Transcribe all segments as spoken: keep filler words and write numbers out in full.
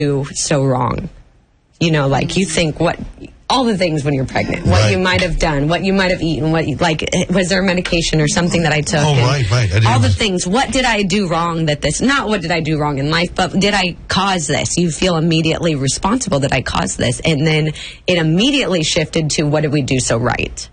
do so wrong? You know, like you think what, all the things when you're pregnant, what Right. you might have done, what you might have eaten, what you, like, was there medication or something that I took? Oh, And right, right. I didn't all the even- things. What did I do wrong that this, not what did I do wrong in life, but did I cause this? You feel immediately responsible that I caused this. And then it immediately shifted to what did we do so right?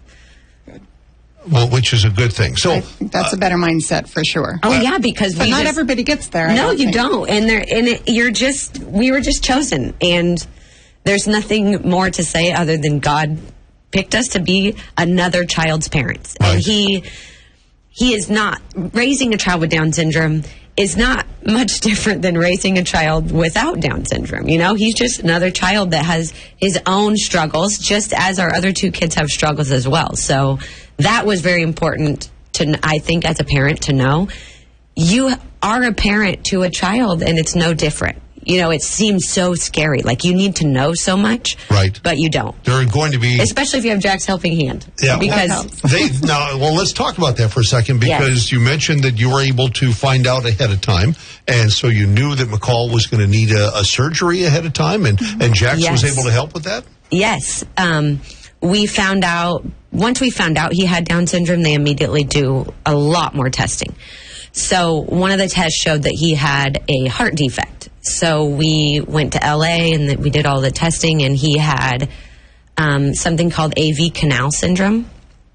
Well, which is a good thing. So I think that's a better mindset for sure. Oh, yeah, because But we not just- everybody gets there. I No, don't you think. don't. And there, and it, you're just, we were just chosen. And there's nothing more to say other than God picked us to be another child's parents. Right. And he, he is not, raising a child with Down syndrome is not much different than raising a child without Down syndrome. You know, he's just another child that has his own struggles, just as our other two kids have struggles as well. So that was very important to, I think, as a parent to know. You are a parent to a child, and it's no different. You know, it seems so scary. Like, you need to know so much, Right. but you don't. there are going to be... Especially if you have Jack's helping hand. Yeah, Because they now. Well, let's talk about that for a second, because Yes. you mentioned that you were able to find out ahead of time, and so you knew that McCall was going to need a, a surgery ahead of time, and and Jax Yes. was able to help with that. Yes. Um, we found out, once we found out he had Down syndrome, they immediately do a lot more testing. So one of the tests showed that he had a heart defect. So we went to L A and th- we did all the testing, and he had um, something called A V canal syndrome,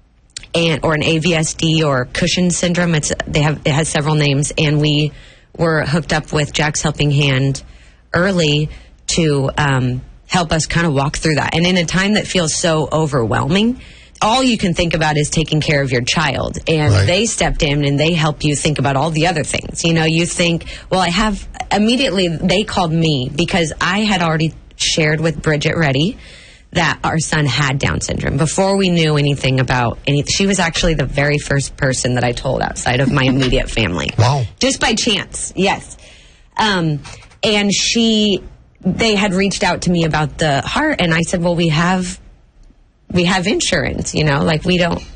and or an A V S D or Cushing's syndrome. It's they have it has several names, and we were hooked up with Jack's Helping Hand early to um, help us kind of walk through that. And in a time that feels so overwhelming, all you can think about is taking care of your child. And Right. they stepped in and they help you think about all the other things. You know, you think, well, I have, immediately they called me because I had already shared with Bridget Reddy that our son had Down syndrome before we knew anything about anything. She was actually the very first person that I told outside of my immediate family. Wow. Just by chance, yes. Um, and she, they had reached out to me about the heart, and I said, well, we have, we have insurance, you know, like we don't,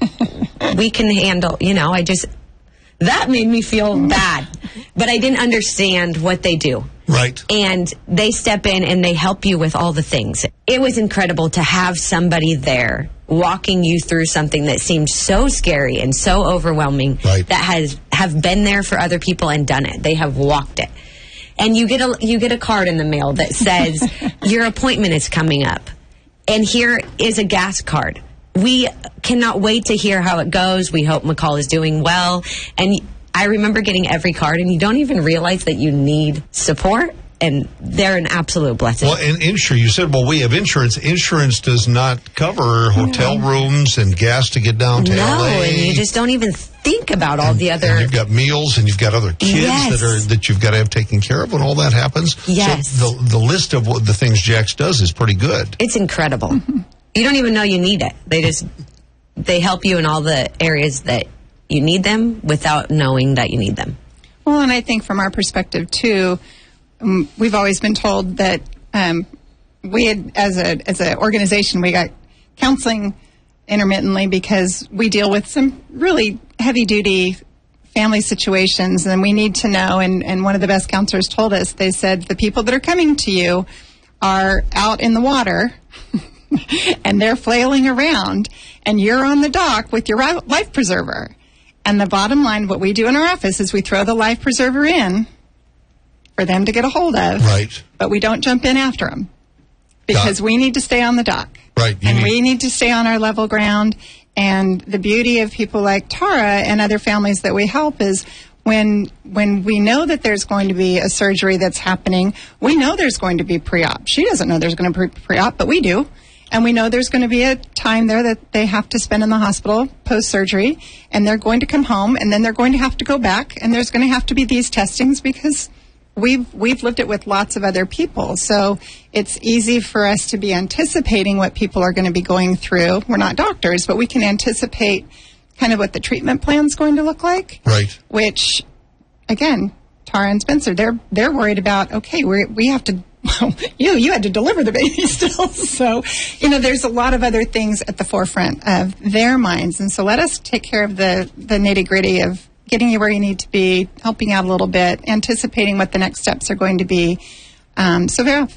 we can handle, you know, I just, that made me feel bad, but I didn't understand what they do. Right. And they step in and they help you with all the things. It was incredible to have somebody there walking you through something that seemed so scary and so overwhelming, Right. that has have been there for other people and done it. They have walked it. And you get a you get a card in the mail that says your appointment is coming up. And here is a gas card. We cannot wait to hear how it goes. We hope McCall is doing well. And I remember getting every card, and you don't even realize that you need support, and they're an absolute blessing. Well, and insurance, you said, well, we have insurance. Insurance does not cover hotel rooms and gas to get down to no, L A. and you just don't even think about all the And other... you've got meals, and you've got other kids Yes. that are that you've got to have taken care of when all that happens. Yes. So the the list of what the things Jax does is pretty good. It's incredible. You don't even know you need it. They just... They help you in all the areas that you need them without knowing that you need them. Well, and I think from our perspective too, um, we've always been told that um, we had, as a as an organization, we got counseling intermittently because we deal with some really heavy duty family situations, and we need to know. And, and one of the best counselors told us, they said the people that are coming to you are out in the water and they're flailing around, and you're on the dock with your ri- life preserver. And the bottom line, what we do in our office is we throw the life preserver in for them to get a hold of. Right. But we don't jump in after them because Got it. we need to stay on the dock. Right. You And need- we need to stay on our level ground. And the beauty of people like Tara and other families that we help is when when we know that there's going to be a surgery that's happening, we know there's going to be pre-op. She doesn't know there's going to be pre-op, but we do. And we know there's going to be a time there that they have to spend in the hospital post-surgery, and they're going to come home, and then they're going to have to go back, and there's going to have to be these testings because we've we've lived it with lots of other people. So it's easy for us to be anticipating what people are going to be going through. We're not doctors, but we can anticipate kind of what the treatment plan is going to look like. Right. Which, again, Tara and Spencer, they're they're worried about. Okay, we we have to. Well, you you had to deliver the baby still, so you know there's a lot of other things at the forefront of their minds, and so let us take care of the the nitty gritty of getting you where you need to be, helping out a little bit, anticipating what the next steps are going to be, Um, so very,